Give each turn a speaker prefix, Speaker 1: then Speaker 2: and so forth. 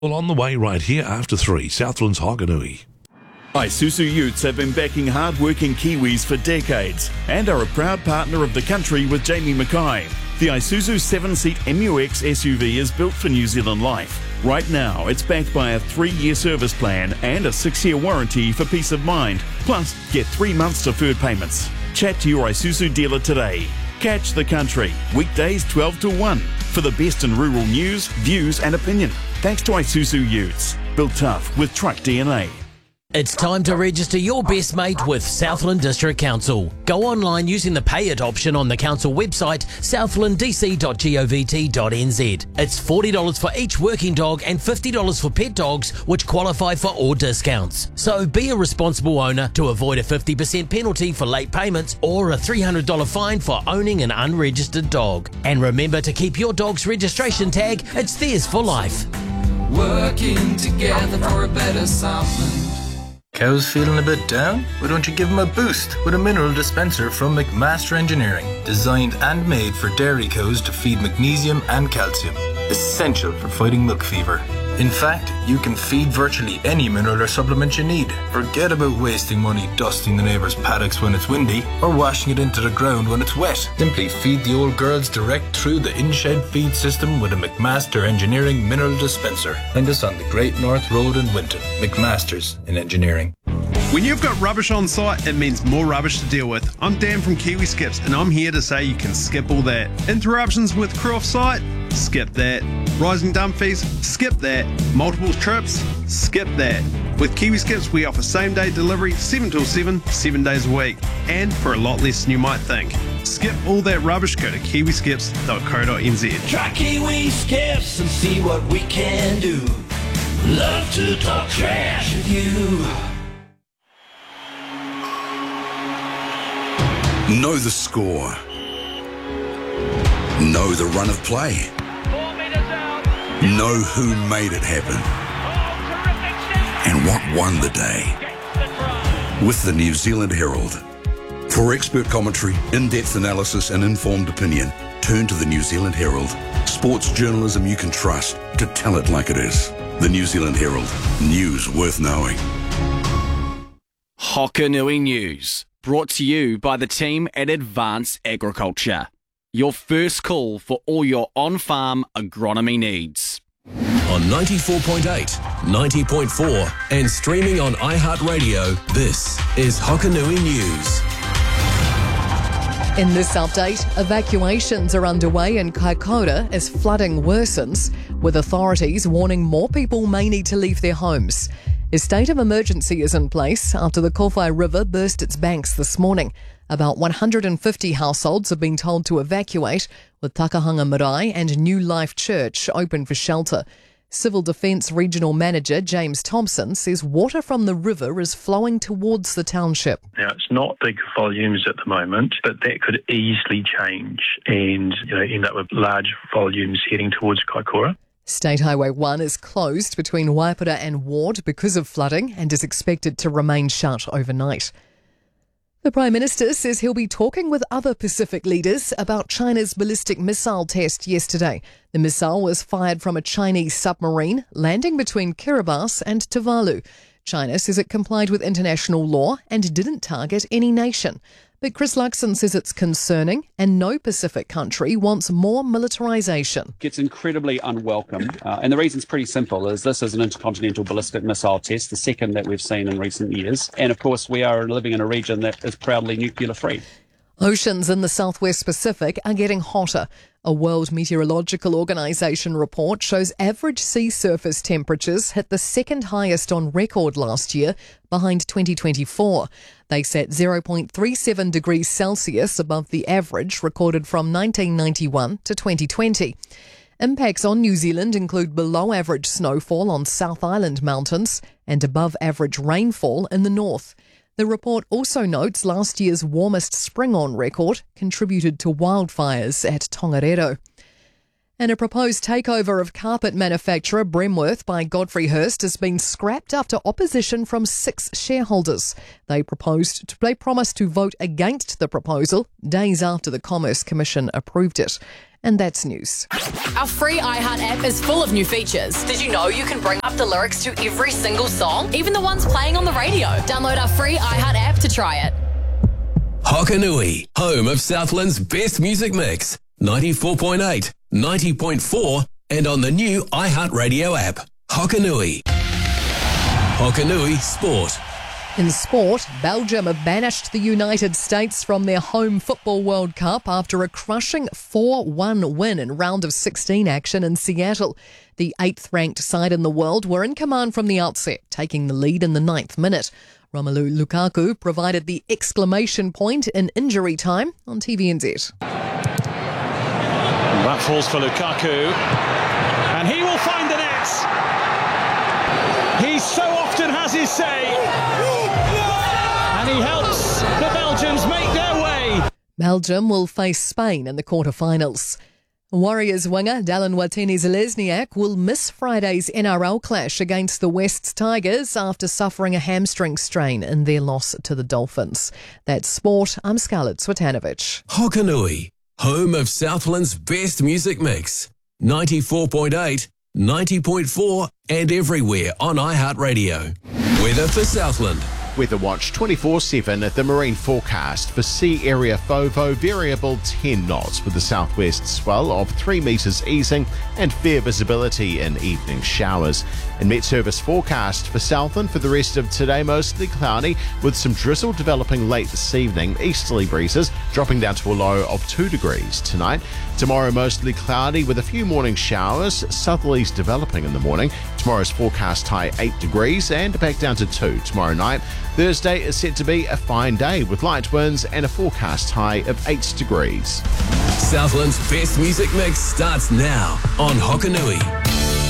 Speaker 1: Well, on the way right here after 3, Southland's Hokanui.
Speaker 2: Isuzu Utes have been backing hard-working Kiwis for decades and are a proud partner of the country with Jamie Mackay. The Isuzu 7-seat MUX SUV is built for New Zealand life. Right now, it's backed by a 3-year service plan and a 6-year warranty for peace of mind. Plus, get 3 months deferred payments. Chat to your Isuzu dealer today. Catch the country, weekdays 12 to 1, for the best in rural news, views and opinion. Thanks to Isuzu Utes, built tough with truck DNA.
Speaker 3: It's time to register your best mate with Southland District Council. Go online using the Pay It option on the council website, southlanddc.govt.nz. It's $40 for each working dog and $50 for pet dogs, which qualify for all discounts. So be a responsible owner to avoid a 50% penalty for late payments or a $300 fine for owning an unregistered dog. And remember to keep your dog's registration tag. It's theirs for life.
Speaker 4: Working together for a better Southland.
Speaker 5: Cows feeling a bit down? Why don't you give them a boost with a mineral dispenser from McMaster Engineering, designed and made for dairy cows to feed magnesium and calcium, essential for fighting milk fever. In fact, you can feed virtually any mineral or supplement you need. Forget about wasting money dusting the neighbours' paddocks when it's windy or washing it into the ground when it's wet. Simply feed the old girls direct through the in-shed feed system with a McMaster Engineering mineral dispenser. Find us on the Great North Road in Winton. McMaster's in Engineering.
Speaker 6: When you've got rubbish on site, it means more rubbish to deal with. I'm Dan from Kiwi Skips, and I'm here to say you can skip all that. Interruptions with crew off site? Skip that. Rising dump fees? Skip that. Multiple trips? Skip that. With Kiwi Skips, we offer same-day delivery 7 till 7, 7 days a week, and for a lot less than you might think. Skip all that rubbish, go to kiwiskips.co.nz.
Speaker 7: Try Kiwi Skips and see what we can do. Love to talk trash with you.
Speaker 8: Know the score. Know the run of play.
Speaker 7: 4 meters out.
Speaker 8: Know who made it happen. And what won the day. With the New Zealand Herald. For expert commentary, in-depth analysis and informed opinion, turn to the New Zealand Herald. Sports journalism you can trust to tell it like it is. The New Zealand Herald. News worth knowing.
Speaker 9: Hokanui News. Brought to you by the team at Advanced Agriculture. Your first call for all your on-farm agronomy needs.
Speaker 10: On 94.8, 90.4 and streaming on iHeartRadio, this is Hokanui News.
Speaker 11: In this update, evacuations are underway in Kaikoura as flooding worsens, with authorities warning more people may need to leave their homes. A state of emergency is in place after the Kowhai River burst its banks this morning. About 150 households have been told to evacuate, with Takahanga Marae and New Life Church open for shelter. Civil Defence Regional Manager James Thompson says water from the river is flowing towards the township.
Speaker 12: Now, it's not big volumes at the moment, but that could easily change and end up with large volumes heading towards Kaikoura.
Speaker 11: State Highway 1 is closed between Waipara and Ward because of flooding and is expected to remain shut overnight. The Prime Minister says he'll be talking with other Pacific leaders about China's ballistic missile test yesterday. The missile was fired from a Chinese submarine, landing between Kiribati and Tuvalu. China says it complied with international law and didn't target any nation. But Chris Luxon says it's concerning and no Pacific country wants more militarisation.
Speaker 13: It's incredibly unwelcome, and the reason's pretty simple, is this is an intercontinental ballistic missile test, the second that we've seen in recent years. And of course, we are living in a region that is proudly nuclear-free.
Speaker 11: Oceans in the southwest Pacific are getting hotter. A World Meteorological Organization report shows average sea surface temperatures hit the second highest on record last year, behind 2024. They set 0.37 degrees Celsius above the average recorded from 1991 to 2020. Impacts on New Zealand include below average snowfall on South Island mountains and above average rainfall in the north. The report also notes last year's warmest spring on record contributed to wildfires at Tongariro. And a proposed takeover of carpet manufacturer Bremworth by Godfrey Hirst has been scrapped after opposition from 6 shareholders. They promised to vote against the proposal days after the Commerce Commission approved it. And that's news.
Speaker 14: Our free iHeart app is full of new features. Did you know you can bring up the lyrics to every single song, even the ones playing on the radio? Download our free iHeart app to try it.
Speaker 10: Hokanui, home of Southland's best music mix. 94.8, 90.4 and on the new iHeartRadio app. Hokanui. Hokanui Sport.
Speaker 11: In sport, Belgium have banished the United States from their home Football World Cup after a crushing 4-1 win in round of 16 action in Seattle. The 8th-ranked side in the world were in command from the outset, taking the lead in the 9th minute. Romelu Lukaku provided the exclamation point in injury time on TVNZ.
Speaker 15: That falls for Lukaku, and he will find the net. He so often has his say, and he helps the Belgians make their way.
Speaker 11: Belgium will face Spain in the quarterfinals. Warriors winger Dallin Watene-Zelezniak will miss Friday's NRL clash against the Wests Tigers after suffering a hamstring strain in their loss to the Dolphins. That's sport. I'm Scarlett Swetanovic.
Speaker 10: Hokanui, home of Southland's best music mix. 94.8, 90.4 and everywhere on iHeartRadio. Weather for Southland.
Speaker 16: Weather Watch 24/7 at the marine forecast for sea area FOVO variable 10 knots with the southwest swell of 3 metres easing and fair visibility in evening showers. And Met Service forecast for Southland for the rest of today mostly cloudy with some drizzle developing late this evening, easterly breezes dropping down to a low of 2 degrees tonight. Tomorrow mostly cloudy with a few morning showers, southerlies developing in the morning. Tomorrow's forecast high 8 degrees and back down to 2 tomorrow night. Thursday is set to be a fine day with light winds and a forecast high of 8 degrees.
Speaker 10: Southland's best music mix starts now on Hokanui.